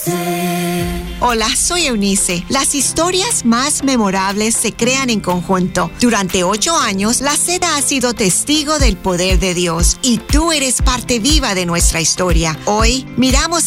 Hola, soy Eunice. Las historias más memorables se crean en conjunto. Durante 8 años, la seda ha sido testigo del poder de Dios y tú eres parte viva de nuestra historia. Hoy miramos